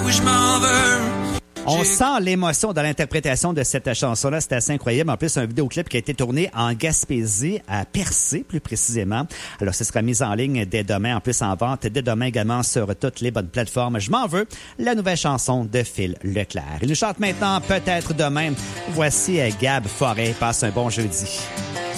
je m'en veux. On sent l'émotion dans l'interprétation de cette chanson-là. C'est assez incroyable. En plus, un vidéoclip qui a été tourné en Gaspésie, à Percé, plus précisément. Alors, ce sera mis en ligne dès demain. En plus, en vente dès demain également sur toutes les bonnes plateformes. Je m'en veux. La nouvelle chanson de Phil Leclerc. Il nous chante maintenant Peut-être demain. Voici Gab Forêt. Passe un bon jeudi.